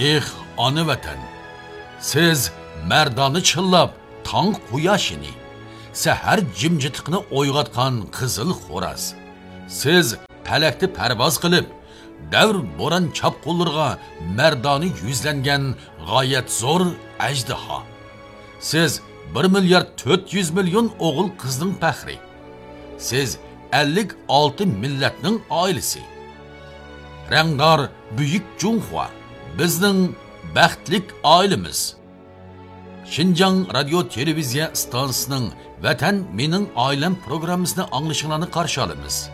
Ana vatan, siz merdani chillab, tong quyoshini, sahar jimjitiqni o'yg'atgan qizil xo'raz. Siz palakni parvoz qilib, davr bo'ron chapqullarga merdani yuzlangan g'oyat zo'r ajdaho. Siz 1,4 milliard o'g'il qizning faxri. Siz 56 millatning oilasi. Rangdor buyuk Junxua bizning baxtlik oilamiz. Xinjiang radio televiziya stansiyasining Vatan mening oilam programmasini anglashinglarni qarshi olamiz.